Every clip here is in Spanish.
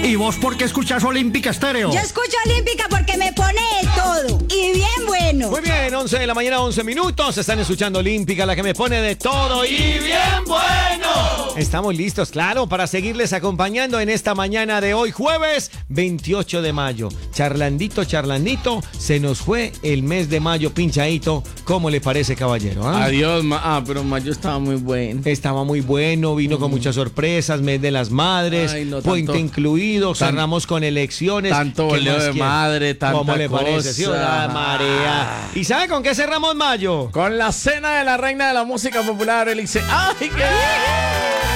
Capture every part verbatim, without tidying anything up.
¿Y vos por qué escuchas Olímpica Estéreo? Yo escucho Olímpica porque me pone de todo. Y bien bueno. Muy bien, once de la mañana, once minutos. Están escuchando Olímpica, la que me pone de todo y bien bueno. Estamos listos, claro, para seguirles acompañando en esta mañana de hoy, jueves veintiocho de mayo. Charlandito, charlandito, se nos fue el mes de mayo pinchadito. ¿Cómo le parece, caballero? ¿Ah? Adiós, ma ah, pero mayo estaba muy bueno. Estaba muy bueno, vino mm. con muchas sorpresas, mes de las madres, Ay, no, puente tanto, incluido, tan, cerramos con elecciones. Tanto boleo de madre, tanta ¿Cómo le cosa? parece? ¿Sí, la María? ¿Y sabe con qué cerramos mayo? Con la cena de la reina de la música popular, Elise. ¡Ay, qué bien!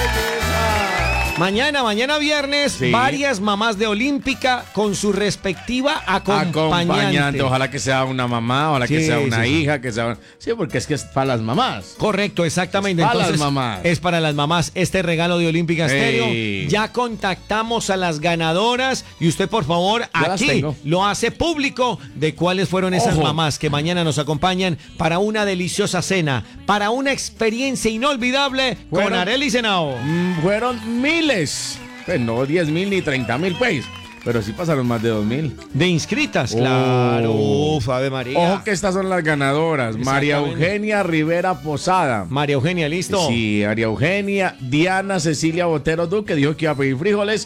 Mañana, mañana viernes, sí. varias mamás de Olímpica con su respectiva acompañante. Acompañante. Ojalá que sea una mamá, ojalá sí, que sea una sí, hija, sí. que sea... Sí, porque es que es para las mamás. Correcto, exactamente. Es para Entonces, las mamás. Es para las mamás este regalo de Olímpica Estéreo. Hey. Ya contactamos a las ganadoras y usted, por favor, ya aquí lo hace público de cuáles fueron esas Ojo. mamás que mañana nos acompañan para una deliciosa cena, para una experiencia inolvidable fueron, con Arely Senao. Fueron miles. Pues no diez mil ni treinta mil, pues. Pero sí pasaron más de dos mil. De inscritas, claro. Oh. Uf, Ave María. Ojo que estas son las ganadoras. María Eugenia Rivera Posada. María Eugenia, ¿listo? Sí, María Eugenia. Diana Cecilia Botero Duque dijo que iba a pedir frijoles.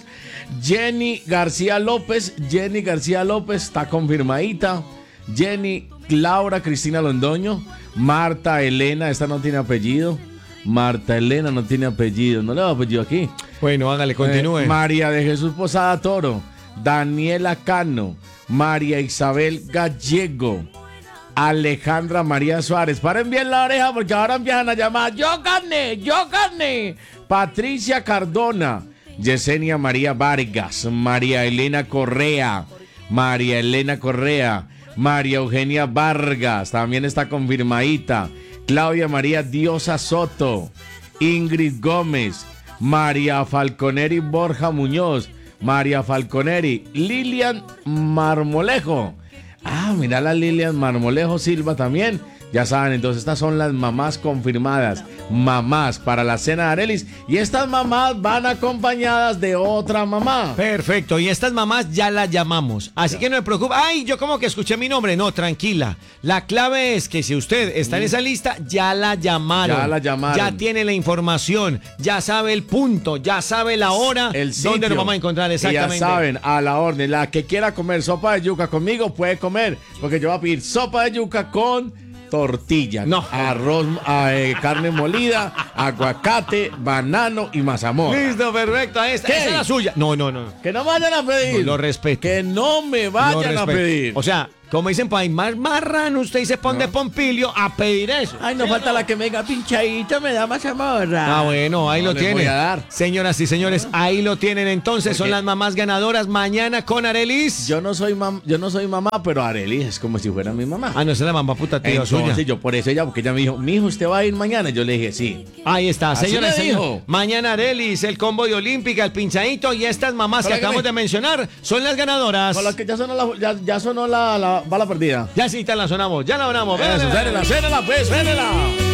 Jenny García López. Jenny García López está confirmadita. Jenny Laura Cristina Londoño. Marta Elena, esta no tiene apellido. Marta Elena no tiene apellido, no le da apellido aquí. Bueno, hágale, continúe. Eh, María de Jesús Posada Toro, Daniela Cano, María Isabel Gallego, Alejandra María Suárez. Paren bien la oreja porque ahora empiezan a llamar. Yo gané, yo gané. Patricia Cardona, Yesenia María Vargas, María Elena Correa, María Elena Correa, María Eugenia Vargas, también está confirmadita. Claudia María Diosa Soto, Ingrid Gómez, María Falconeri Borja Muñoz, María Falconeri, Lilian Marmolejo. Ah, mira la Lilian Marmolejo Silva también. Ya saben, entonces estas son las mamás confirmadas. Mamás para la cena de Arelis. Y estas mamás van acompañadas de otra mamá. Perfecto, y estas mamás ya las llamamos. Así ya. que no me preocupe. Ay, yo como que escuché mi nombre. No, tranquila. La clave es que si usted está en esa lista, ya la llamaron. Ya la llamaron. Ya tiene la información. Ya sabe el punto. Ya sabe la hora. El sitio. ¿Dónde nos vamos a encontrar exactamente? Y ya saben, a la orden. La que quiera comer sopa de yuca conmigo puede comer. Porque yo voy a pedir sopa de yuca con... tortilla, no. arroz, eh, carne molida, aguacate, banano y mazamorra. Listo, perfecto. Esta, esa es la suya. No, no, no. Que no vayan a pedir. No, lo respeto. Que no me vayan a pedir. O sea, como dicen por ahí, más marrano, usted se pone no. de Pompilio a pedir eso. Ay, no sí, falta no. la que me diga pinchadito, me da mazamorra. Ah, bueno, ahí no lo tienen. Voy a dar. Señoras y señores, ¿no? ahí lo tienen entonces. Son las mamás ganadoras mañana con Arelis. Yo no soy mam yo no soy mamá, pero Arelis es como si fuera mi mamá. Ah, no, esa es la mamá puta tío suya. Yo por eso ella, porque ella me dijo, mijo, ¿usted va a ir mañana? Yo le dije, sí. Ahí está, señores, señor. Mañana Arelis, el combo de Olímpica, el pinchadito y estas mamás que acabamos me... de mencionar son las ganadoras. Con las que ya sonó la, ya, ya sonó la, la bala perdida. Ya sí, te la sonamos, ya la sonamos. Eso, cénela, cénela, pues, cénela.